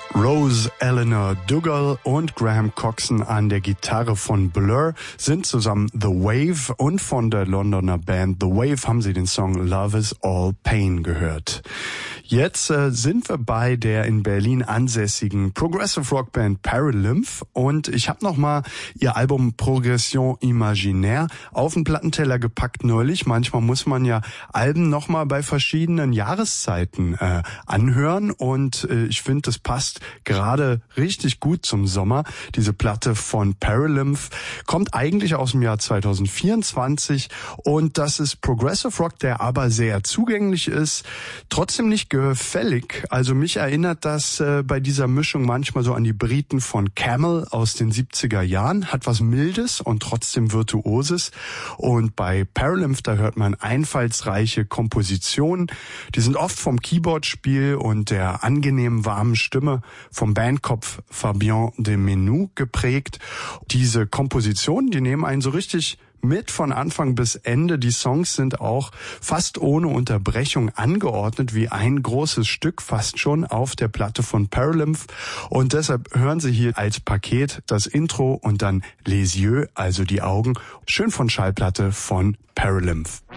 Rose Eleanor Dougal und Graham Coxon an der Gitarre von Blur sind zusammen The Wave, und von der Londoner Band The Wave haben sie den Song Love is All Pain gehört. Jetzt sind wir bei der in Berlin ansässigen Progressive Rock Band Paralymph, und ich habe nochmal ihr Album Progression Imaginaire auf den Plattenteller gepackt neulich. Manchmal muss man ja Alben nochmal bei verschiedenen Jahreszeiten anhören, und ich finde, das passt gerade richtig gut zum Sommer. Diese Platte von Paralymph kommt eigentlich aus dem Jahr 2024, und das ist Progressive Rock, der aber sehr zugänglich ist, trotzdem nicht gefällig. Also mich erinnert das bei dieser Mischung manchmal so an die Briten von Camel aus den 70er Jahren. Hat was Mildes und trotzdem Virtuoses. Und bei Paralymph, da hört man einfallsreiche Kompositionen. Die sind oft vom Keyboardspiel und der angenehm warmen Stimme vom Bandkopf Fabien de Menou geprägt. Diese Kompositionen, die nehmen einen so richtig mit von Anfang bis Ende. Die Songs sind auch fast ohne Unterbrechung angeordnet, wie ein großes Stück fast schon auf der Platte von Paralymph. Und deshalb hören Sie hier als Paket das Intro und dann Les Yeux, also die Augen, schön von Schallplatte von Paralymph.